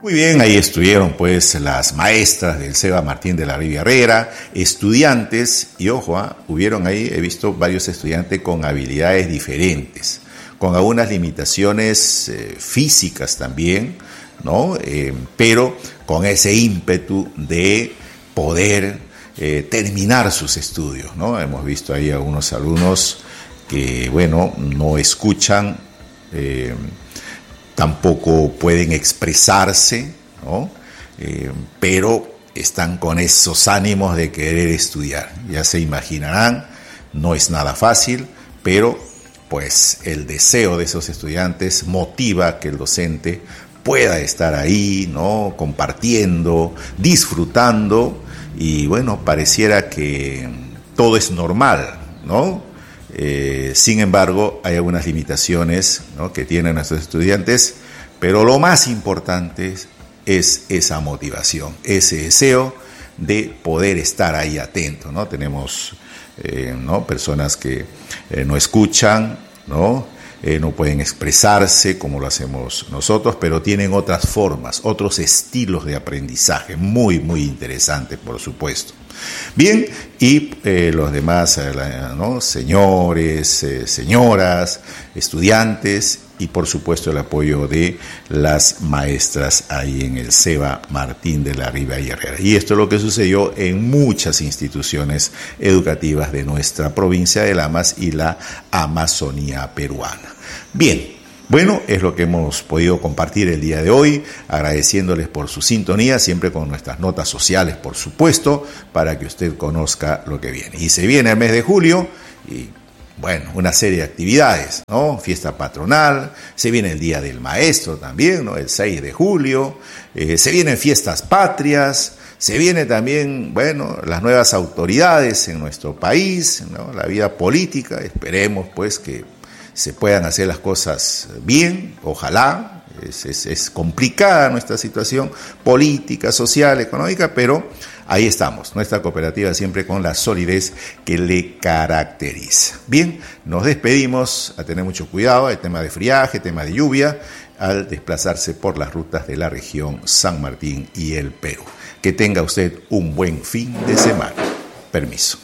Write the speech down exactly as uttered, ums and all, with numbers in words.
Muy bien, ahí estuvieron pues las maestras del SEBA Martín de la Riva Herrera, estudiantes, y ojo, ¿eh? hubieron ahí, he visto varios estudiantes con habilidades diferentes, con algunas limitaciones eh, físicas también, ¿no? Eh, pero con ese ímpetu de poder eh, terminar sus estudios, ¿no? Hemos visto ahí algunos alumnos que, bueno, no escuchan, eh, tampoco pueden expresarse, ¿no? Eh, pero están con esos ánimos de querer estudiar. Ya se imaginarán, no es nada fácil, pero pues el deseo de esos estudiantes motiva a que el docente pueda estar ahí, ¿no? Compartiendo, disfrutando, y bueno, pareciera que todo es normal, ¿no? Eh, sin embargo, hay algunas limitaciones, ¿no? que tienen nuestros estudiantes, pero lo más importante es, es esa motivación, ese deseo de poder estar ahí atento, ¿no? Tenemos eh, ¿no? personas que eh, no escuchan, ¿no? Eh, no pueden expresarse como lo hacemos nosotros, pero tienen otras formas, otros estilos de aprendizaje, muy, muy interesantes, por supuesto. Bien, y eh, los demás, eh, ¿no? señores, eh, señoras, estudiantes, y por supuesto el apoyo de las maestras ahí en el SEBA Martín de la Riva y Herrera. Y esto es lo que sucedió en muchas instituciones educativas de nuestra provincia de Lamas y la Amazonía peruana. Bien. Bueno, es lo que hemos podido compartir el día de hoy, agradeciéndoles por su sintonía, siempre con nuestras notas sociales, por supuesto, para que usted conozca lo que viene. Y se viene el mes de julio y, bueno, una serie de actividades, ¿no? Fiesta patronal, se viene el Día del Maestro también, ¿no? El seis de julio, eh, se vienen fiestas patrias, se viene también, bueno, las nuevas autoridades en nuestro país, ¿no? La vida política, esperemos pues que se puedan hacer las cosas bien, ojalá. Es, es, es complicada nuestra situación política, social, económica, pero ahí estamos, nuestra cooperativa siempre con la solidez que le caracteriza. Bien, nos despedimos, a tener mucho cuidado, el tema de friaje, tema de lluvia, al desplazarse por las rutas de la región San Martín y el Perú. Que tenga usted un buen fin de semana. Permiso.